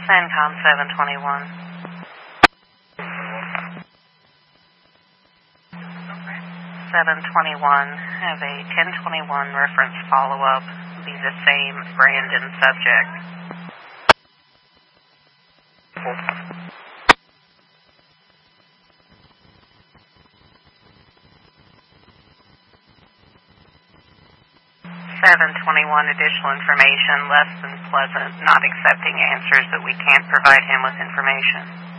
CENTCOM 721. 721, have a 1021 reference follow-up, be the same brand and subject. Additional information, less than pleasant, not accepting answers that we can't provide him with information.